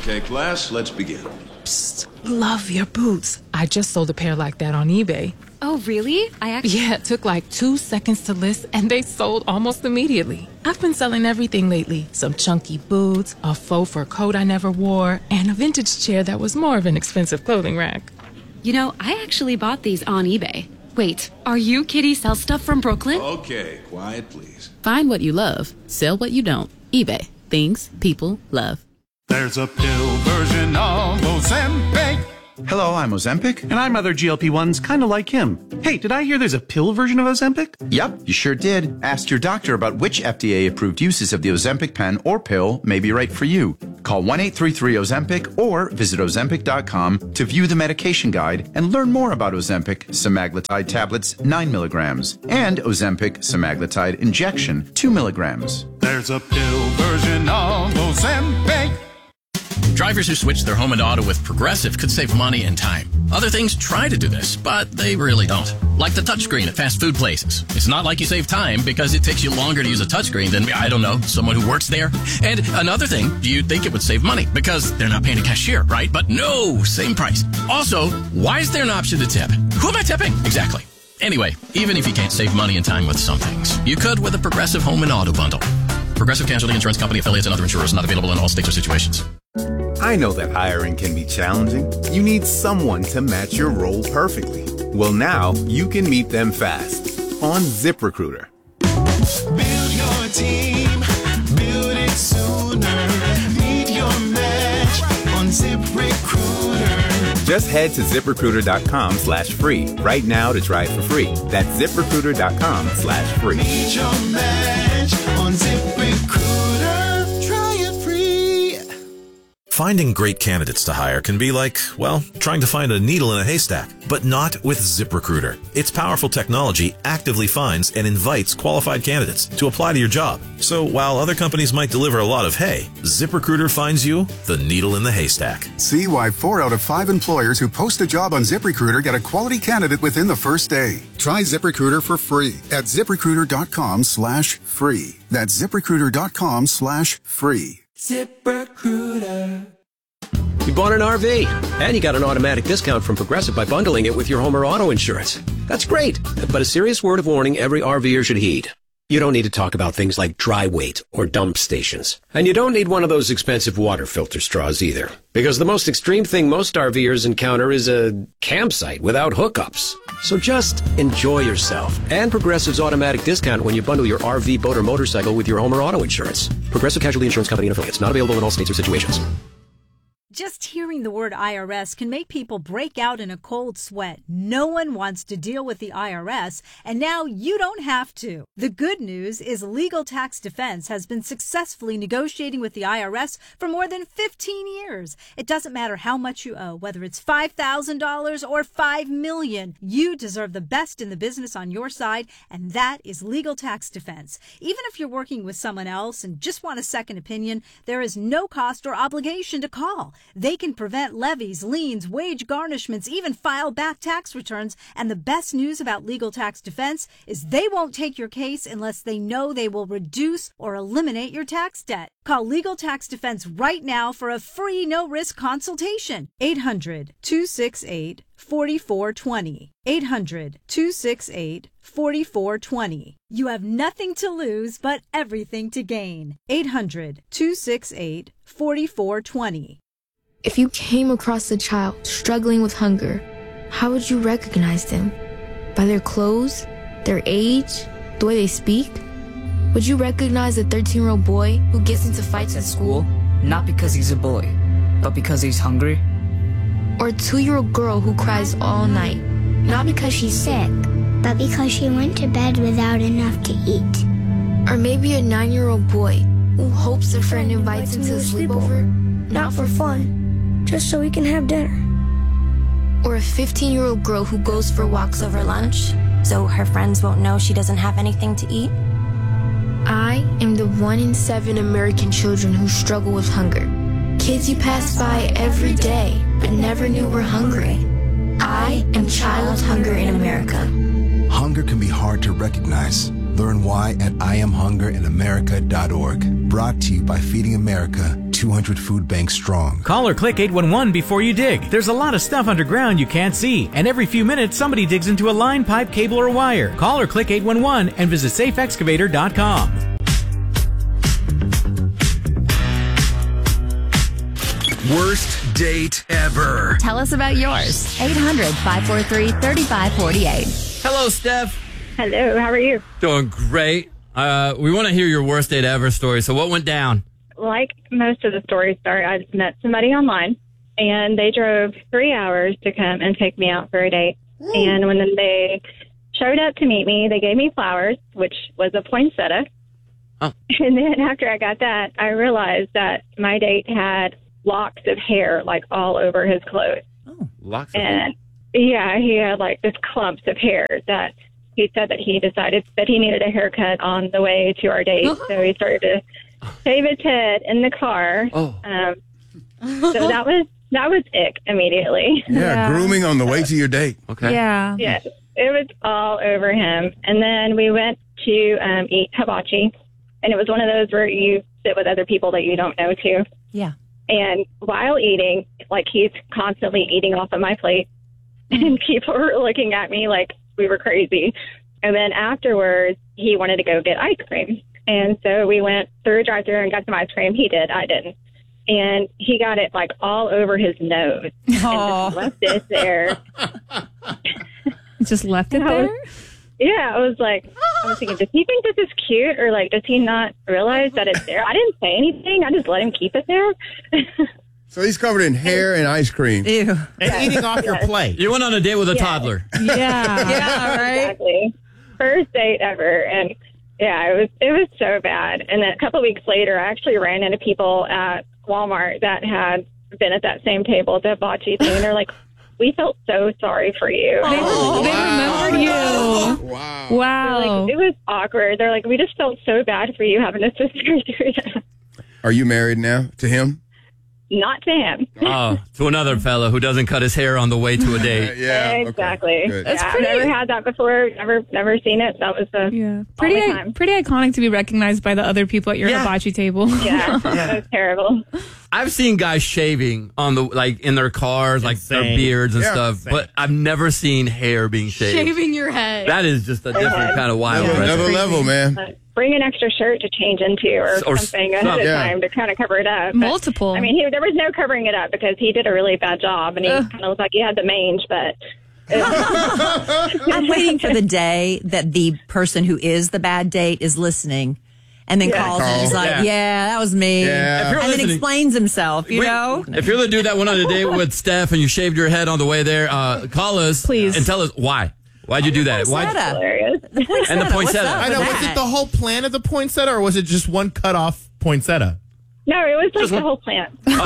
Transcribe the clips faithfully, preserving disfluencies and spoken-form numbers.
Okay, class, let's begin. Psst, love your boots. I just sold a pair like that on eBay. Oh, really? I actually... Yeah, it took like two seconds to list, and they sold almost immediately. I've been selling everything lately. Some chunky boots, a faux fur coat I never wore, and a vintage chair that was more of an expensive clothing rack. You know, I actually bought these on eBay. Wait, are you Kitty Sell Stuff from Brooklyn? Okay, quiet, please. Find what you love. Sell what you don't. eBay. Things people love. There's a pill version of Ozempic. Hello, I'm Ozempic. And I'm other G L P ones kind of like him. Hey, did I hear there's a pill version of Ozempic? Yep, you sure did. Ask your doctor about which F D A-approved uses of the Ozempic pen or pill may be right for you. Call one eight three three Ozempic or visit Ozempic dot com to view the medication guide and learn more about Ozempic semaglutide tablets nine milligrams and Ozempic semaglutide injection two milligrams. There's a pill version of Ozempic. Drivers who switch their home and auto with Progressive could save money and time. Other things try to do this, but they really don't. Like the touchscreen at fast food places. It's not like you save time because it takes you longer to use a touchscreen than, I don't know, someone who works there. And another thing, you'd think it would save money because they're not paying a cashier, right? But no, same price. Also, why is there an option to tip? Who am I tipping? Exactly. Anyway, even if you can't save money and time with some things, you could with a Progressive home and auto bundle. Progressive Casualty Insurance Company, affiliates, and other insurers not available in all states or situations. I know that hiring can be challenging. You need someone to match your role perfectly. Well, now you can meet them fast on ZipRecruiter. Build your team, build it sooner. Meet your match on ZipRecruiter. Just head to ZipRecruiter.com slash free right now to try it for free. That's ZipRecruiter.com slash free. Meet your match on ZipRecruiter. Try it free. Finding great candidates to hire can be like, well, trying to find a needle in a haystack, but not with ZipRecruiter. Its powerful technology actively finds and invites qualified candidates to apply to your job. So while other companies might deliver a lot of hay, ZipRecruiter finds you the needle in the haystack. See why four out of five employers who post a job on ZipRecruiter get a quality candidate within the first day. Try ZipRecruiter for free at ZipRecruiter.com slash free. That's ZipRecruiter.com slash free. ZipRecruiter. You bought an R V, and you got an automatic discount from Progressive by bundling it with your home or auto insurance. That's great, but a serious word of warning every RVer should heed. You don't need to talk about things like dry weight or dump stations. And you don't need one of those expensive water filter straws either. Because the most extreme thing most RVers encounter is a campsite without hookups. So just enjoy yourself and Progressive's automatic discount when you bundle your R V, boat, or motorcycle with your home or auto insurance. Progressive Casualty Insurance Company and affiliates. Not available in all states or situations. Just hearing the word I R S can make people break out in a cold sweat. No one wants to deal with the I R S, and now you don't have to. The good news is Legal Tax Defense has been successfully negotiating with the I R S for more than fifteen years. It doesn't matter how much you owe, whether it's five thousand dollars or five million dollars. You deserve the best in the business on your side, and that is Legal Tax Defense. Even if you're working with someone else and just want a second opinion, there is no cost or obligation to call. They can prevent levies, liens, wage garnishments, even file back tax returns. And the best news about Legal Tax Defense is they won't take your case unless they know they will reduce or eliminate your tax debt. Call Legal Tax Defense right now for a free no-risk consultation. eight hundred, two six eight, four four two zero. eight hundred, two six eight, four four two zero. You have nothing to lose but everything to gain. eight hundred, two six eight, four four two zero. If you came across a child struggling with hunger, how would you recognize them? By their clothes, their age, the way they speak? Would you recognize a thirteen-year-old boy who gets into fights at school? Not because he's a boy, but because he's hungry? Or a two-year-old girl who cries all night? Not because she's sick, but because she went to bed without enough to eat. Or maybe a nine-year-old boy who hopes a friend invites him to a sleepover? Not for fun, just so we can have dinner. Or a fifteen-year-old girl who goes for walks over lunch, so her friends won't know she doesn't have anything to eat? I am the one in seven American children who struggle with hunger. Kids you pass by every day, but never knew were hungry. I am child hunger in America. Hunger can be hard to recognize. Learn why at I am hunger in america dot org. Brought to you by Feeding America, two hundred Food Banks strong. Call or click eight one one before you dig. There's a lot of stuff underground you can't see, and every few minutes somebody digs into a line, pipe, cable, or wire. Call or click eight one one and visit safe excavator dot com. Worst date ever. Tell us about yours. eight hundred, five four three, three five four eight. Hello, Steph. Hello, how are you? Doing great. Uh, we want to hear your worst date ever story. So what went down? Like most of the stories start, I just met somebody online, and they drove three hours to come and take me out for a date. Ooh. And when they showed up to meet me, they gave me flowers, which was a poinsettia. Oh. And then after I got that, I realized that my date had locks of hair, like, all over his clothes. Oh, locks of and, hair? Yeah, he had, like, this clumps of hair that he said that he decided that he needed a haircut on the way to our date. Uh-huh. So he started to shave his head in the car. Oh. Um, so that was that was ick immediately. Yeah, yeah, grooming on the way to your date. Okay. Yeah. Yes, it was all over him. And then we went to um, eat hibachi, and it was one of those where you sit with other people that you don't know too. Yeah. And while eating, like, he's constantly eating off of my plate, and people were looking at me like we were crazy. And then afterwards, he wanted to go get ice cream. And so we went through a drive-thru and got some ice cream. He did. I didn't. And he got it, like, all over his nose. Oh. And just left it there. Just left it I there? Was, yeah. I was like, I was thinking, does he think this is cute? Or, like, does he not realize that it's there? I didn't say anything. I just let him keep it there. So he's covered in hair and ice cream. Ew. And eating off your plate. You went on a date with a Yeah. toddler. Yeah. Yeah, right. Exactly. First date ever. And yeah, it was it was so bad. And then a couple of weeks later, I actually ran into people at Walmart that had been at that same table at the hibachi thing. And they're like, we felt so sorry for you. They, oh, they wow. remembered you. Wow. Wow. Like, it was awkward. They're like, we just felt so bad for you having a sister do that. Are you married now to him? Not to him. Oh, to another fella who doesn't cut his hair on the way to a date. Yeah, exactly. okay. That's yeah, pretty- I've never had that before. Never, never seen it. That was the Yeah. Pretty only time. pretty iconic to be recognized by the other people at your Yeah. hibachi table. Yeah, that was terrible. I've seen guys shaving on the like in their cars, like their Insane. beards and Yeah. stuff, Insane. but I've never seen hair being shaved. Shaving your head. That is just a different Okay. kind of wild. Another, right another there. level, man. Uh, Bring an extra shirt to change into or, Or something ahead something. of Yeah. time to kind of cover it up. But, Multiple. I mean, he, there was no covering it up because he did a really bad job, and he kind of looked like he had the mange, but... I'm waiting for the day that the person who is the bad date is listening and then Yeah. calls and is like, Yeah. yeah. that was me. Yeah. If you're And then listening- explains himself, you Wait, know? If you're the dude that went on a date with Steph and you shaved your head on the way there, uh, call us Please. and tell us why. Why'd you do that? Why? Poinsettia. hilarious. The poinsettia. And the poinsettia. What's up I know. with Was it that? the whole plan of the poinsettia, or was it just one cut off poinsettia? No, it was like the whole plant.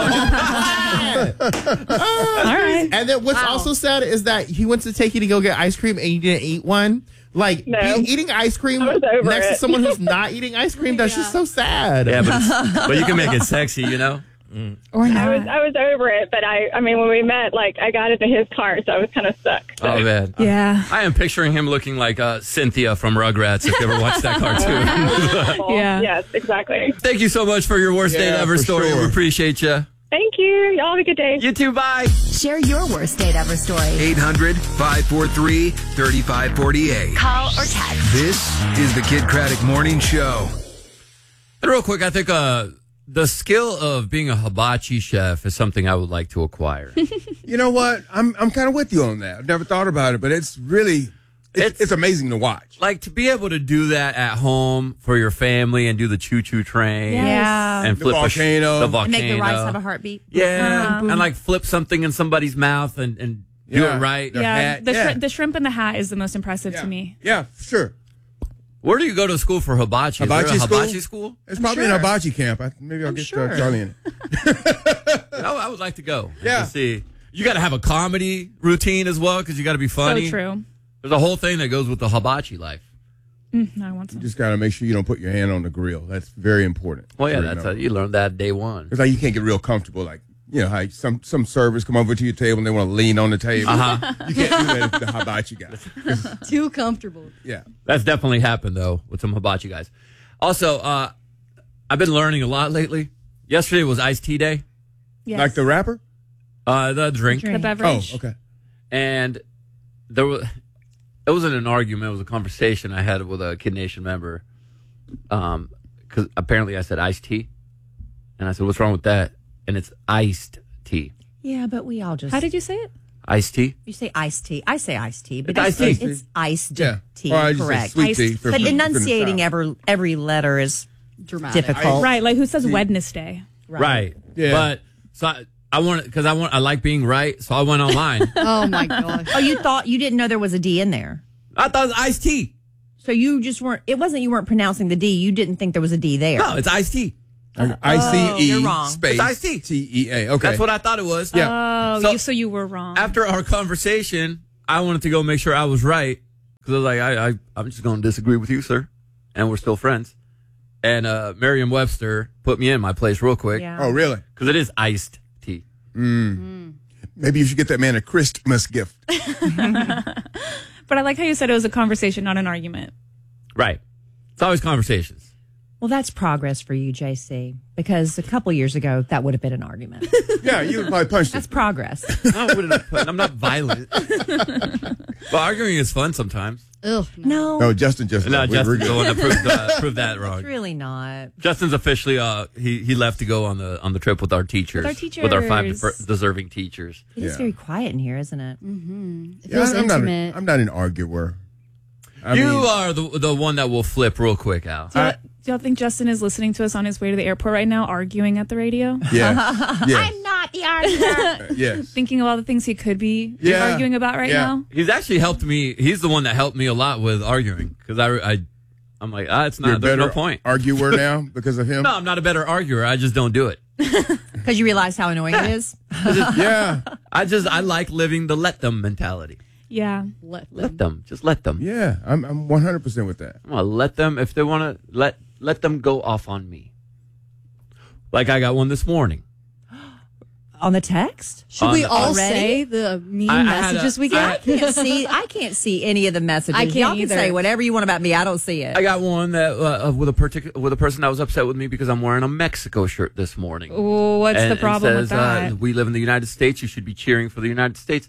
All right. And then what's also sad is that he went to take you to go get ice cream and you didn't eat one. Like, No. be- eating ice cream I was over next to it. someone who's not eating ice cream, that's just so sad. Yeah, but, it's, but you can make it sexy, you know? Or I not. was I was over it, but I I mean when we met, like I got into his car, so I was kind of stuck. So. Oh, man. Yeah. I am picturing him looking like uh, Cynthia from Rugrats, if you ever watched that cartoon. Yeah. Yes, exactly. Thank you so much for your worst date Yeah, ever for story. sure. We appreciate you. Thank you. Y'all have a good day. You too, bye. Share your worst date ever story. eight hundred, five four three, three five four eight. Call or text. This is the Kid Craddock Morning Show. And real quick, I think uh, the skill of being a hibachi chef is something I would like to acquire. You know what? I'm I'm kind of with you on that. I've never thought about it, but it's really it's, It's- it's amazing to watch. Like to be able to do that at home for your family and do the choo-choo train. Yeah. And The flip a sh- volcano. the And volcano. make the rice have a heartbeat. Yeah. Uh-huh. And like flip something in somebody's mouth and, and do Yeah. it right. The Yeah. hat, The, yeah. shri- the shrimp in the hat is the most impressive Yeah. to me. Yeah, sure. Where do you go to school for hibachi? Hibachi is there a school? hibachi school? It's I'm probably sure. an hibachi camp. I, maybe I'll I'm get sure. uh, Charlie in it. I, I would like to go. Yeah. To see. You got to have a comedy routine as well because you got to be funny. So true. There's a whole thing that goes with the hibachi life. Mm, no, I want You some. just got to make sure you don't put your hand on the grill. That's very important. Well, yeah, to that's remember. how you learned that day one. It's like you can't get real comfortable. Like, you know, how some, some servers come over to your table and they want to lean on the table. Uh-huh. You can't do that if the hibachi guy. Too comfortable. Yeah. That's definitely happened, though, with some hibachi guys. Also, uh, I've been learning a lot lately. Yesterday was iced tea day. Yes. Like the rapper? Uh, the drink. The beverage. Oh, okay. And there was, it wasn't an argument. It was a conversation I had with a Kid Nation member. Um, because apparently I said iced tea. And I said, what's wrong with that? And it's iced tea. Yeah, but we all just. How did you say it? Iced tea? You say iced tea. I say iced tea, but It's iced tea. It's iced Yeah. tea, Or I just say correct. sweet Iced- tea for- but for- for the enunciating South. every every letter is Dramatic. difficult. Right, like who says Wednesday? Right. Yeah. But so I, I want because I want I like being right, so I went online. Oh my gosh. Oh, you thought you didn't know there was a D in there. I thought it was iced tea. So you just weren't. It wasn't you weren't pronouncing the D. You didn't think there was a D there. No, it's iced tea. I C E you're wrong. space It's iced tea. T E A. Okay. That's what I thought it was. Oh, So- you, so you were wrong. After our conversation, I wanted to go make sure I was right because I was like, I, I, I'm just going to disagree with you, sir, and we're still friends. And uh, Merriam-Webster put me in my place real quick. Yeah. Oh, really? Because it is iced tea. Mm. Maybe you should get that man a Christmas gift. But I like how you said it was a conversation, not an argument. Right. It's always conversations. Well, that's progress for you, J C, because a couple years ago that would have been an argument. Yeah, you would probably punched That's it. progress. I wouldn't put- I'm not violent. But arguing is fun sometimes. Ugh, No, No, Justin just. No, we- Justin's we're the good. one that proved, uh, proved that it's wrong. really not. Justin's officially uh he he left to go on the on the trip with our teachers, With our with our five teachers. de- deserving teachers. It is Yeah. very quiet in here, isn't it? Mm-hmm. It Yeah, feels I'm, not intimate. a, I'm not an arguer. I you mean, are the the one that will flip real quick, Al. Do y'all, do y'all think Justin is listening to us on his way to the airport right now, arguing at the radio? yeah, yeah, I'm not the arguer. yes. Thinking of all the things he could be Yeah. arguing about right Yeah. now? He's actually helped me. He's the one that helped me a lot with arguing because I, I, I'm like, ah, it's You're a not. There's better no point. arguer now because of him. No, I'm not a better arguer. I just don't do it. Because you realize how annoying it is. Yeah, I just I like living the let them mentality. Yeah. Let Let them, just let them. yeah. I'm I'm one hundred percent with that. I'm gonna let them if they want to let let them go off on me. Like I got one this morning. On the text? Should On we the- all Already? say the mean I- I had messages a- we I- I get? can't see. I can't see any of the messages. I can't Y'all can either. say whatever you want about me. I don't see it. I got one that uh, with a particular with a person that was upset with me because I'm wearing a Mexico shirt this morning. Ooh, what's and, the problem and with says, that? Uh, we live in the United States. You should be cheering for the United States.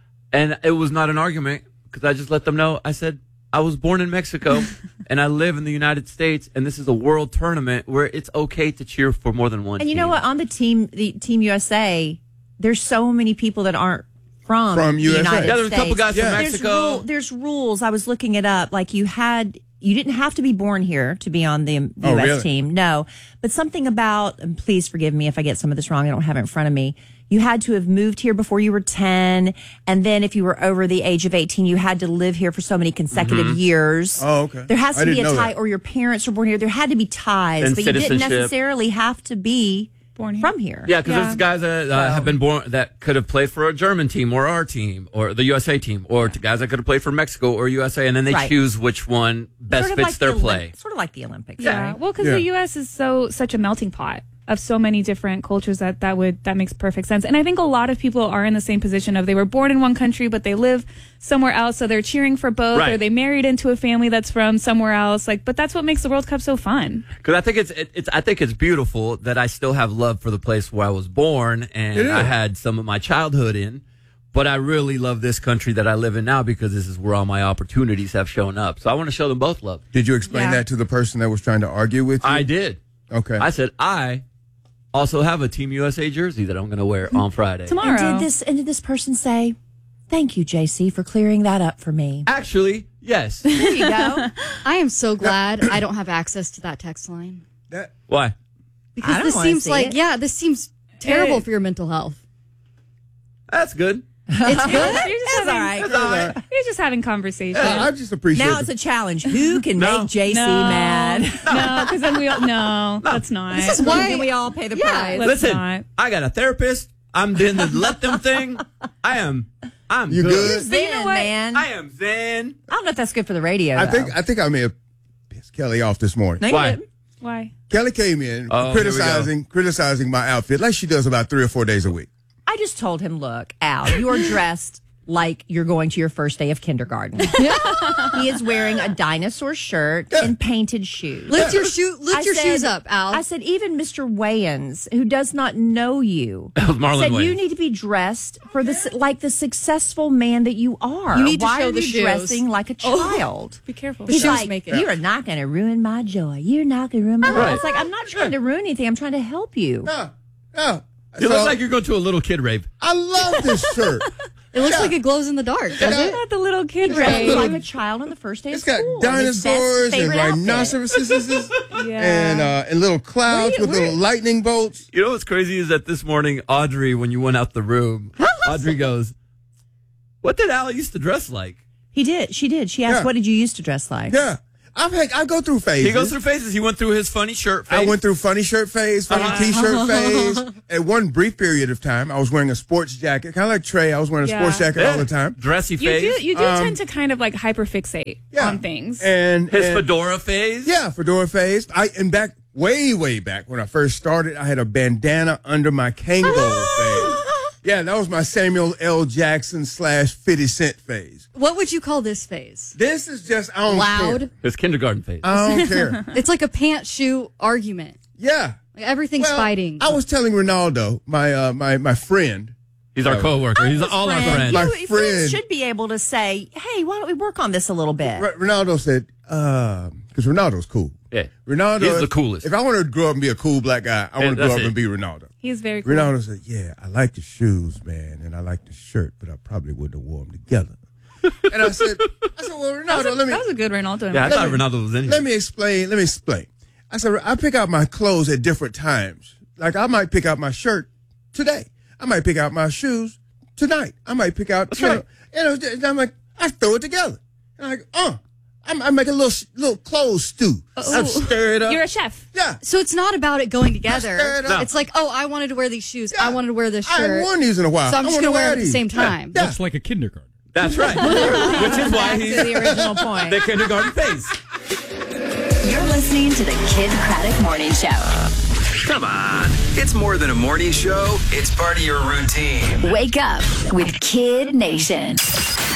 And it was not an argument because I just let them know. I said, I was born in Mexico and I live in the United States. And this is a world tournament where it's okay to cheer for more than one and you team. know what? On the team, the Team U S A, there's so many people that aren't from, From the U S A. United Yeah, there's a couple States. guys from There's Mexico. rule- there's rules. I was looking it up. Like you had, you didn't have to be born here to be on the, the Oh, U S really? team. No, but something about. And please forgive me if I get some of this wrong. I don't have it in front of me. You had to have moved here before you were ten, and then if you were over the age of eighteen, you had to live here for so many consecutive Mm-hmm. years. Oh, okay. There has I to be a didn't know tie, that. or your parents were born here. There had to be ties, And but you didn't citizenship. necessarily have to be Born here. from here. Yeah, because Yeah. there's guys that uh, have been born that could have played for a German team or our team or the U S A team, or to guys that could have played for Mexico or U S A, and then they Right. choose which one best Sort of fits like their the Olymp- play. Sort of like the Olympics. Yeah. right? Well, because Yeah. the U S is so such a melting pot of so many different cultures that that would that makes perfect sense. And I think a lot of people are in the same position of they were born in one country but they live somewhere else, so they're cheering for both, Right. or they married into a family that's from somewhere else. Like, but that's what makes the World Cup so fun. Because I think it's it, it's I think it's beautiful that I still have love for the place where I was born It and is. I had some of my childhood in. But I really love this country that I live in now because this is where all my opportunities have shown up. So I want to show them both love. Did you explain Yeah. that to the person that was trying to argue with you? I did. Okay. I said I also have a Team U S A jersey that I'm going to wear on Friday. Tomorrow. And did this? And did this person say, "Thank you, J C, for clearing that up for me"? Actually, yes. There you go. I am so glad I don't have access to that text line. that, Why? Because don't this wanna seems see like, it. yeah, this seems terrible Hey. for your mental health. That's good. It's good. You're just That's having, all right. That's all right. You're just having conversation. yeah, I just appreciate Now the- it's a challenge. Who can No. make J C No. mad? No, because then we all no, that's not. This is why we all pay the price. Let's Listen, not. I got a therapist. I'm doing the let them thing. I am. I'm You good. good? Zen, you know what? man. I I am zen. don't know if that's good for the radio. I though. think I think I may have pissed Kelly off this morning. No, you Why? didn't. Why? Kelly came in Oh, here we criticizing criticizing my outfit like she does about three or four days a week. I just told him, look, Al, you are dressed like you're going to your first day of kindergarten. He is wearing a dinosaur shirt and painted shoes. Lift your shoe. Lift I your said- shoes up, Al. I said, even Mister Wayans, who does not know you, That was Marlon said Wayans. you need to be dressed for the su- like the successful man that you are. You need to Why show are the you shoes. dressing like a Oh. child? Be careful. He's shoes like, make it. you are not going to ruin my joy. You're not going to ruin my joy. Right. It's like, I'm not trying to ruin anything. I'm trying to help you. No, no. You So, look like you're going to a little kid rave. I love this shirt. It looks Yeah. like it glows in the dark, does Isn't it? that the little kid It's raised like a child on the first day It's of got school. And his best dinosaurs and favorite outfit. rhinoceroses Yeah. and uh, and little clouds Where- with little where- lightning bolts. You know what's crazy is that this morning, Audrey, when you went out the room, Audrey goes, "What did Al used to dress like?" He did. She did. She asked, Yeah. what did you used to dress like? Yeah, I've had, I go through phases. He goes through phases. He went through his funny shirt phase. I went through funny shirt phase, funny Uh-huh. t-shirt phase. At one brief period of time, I was wearing a sports jacket, kind of like Trey. I was wearing a Yeah. sports jacket Yeah. all the time. dressy You phase. do. You do Um, tend to kind of like hyperfixate Yeah. on things. And his and- fedora phase. Yeah, fedora phase. I and back way, way back when I first started, I had a bandana under my Kango phase. Yeah, that was my Samuel L. Jackson slash fifty Cent phase. What would you call this phase? This is just I don't Loud. care. His kindergarten phase. I don't care. It's like a pants shoe argument. Yeah, Like everything's well, fighting. I was telling Ronaldo, my uh, my my friend. He's our coworker. He's all our friends. My You friend. friends should be able to say, hey, why don't we work on this a little bit? R- Ronaldo said, because Ronaldo's cool. Yeah. Ronaldo He's the coolest. If I want to grow up and be a cool black guy, I Yeah, want to grow that's up it. and be Ronaldo. He's very cool. Ronaldo said, yeah, I like the shoes, man, and I like the shirt, but I probably wouldn't have worn them together. And I said, I said, well, That Ronaldo, was, a, let me that was a good Ronaldo. Yeah, I Let thought me- Ronaldo was in here. let me explain. Let me explain. I said, I pick out my clothes at different times. Like I might pick out my shirt today. I might pick out my shoes tonight. I might pick out, That's you right. know, you know, and I'm like, I throw it together. And I'm like, uh, I'm, I make a little little clothes stew. I stir it up. You're a chef. Yeah. So it's not about it going together. stir it up. It's like, oh, I wanted to wear these shoes. Yeah. I wanted to wear this I shirt. haven't worn these in a while. So I'm I just wanna going to wear them at the these. same time. Yeah. Looks like a kindergarten. That's right. Which is why Back he's to the original point. the kindergarten phase. You're listening to the Kid Craddock Morning Show. Come on. It's more than a morning show. It's part of your routine. Wake up with Kid Nation.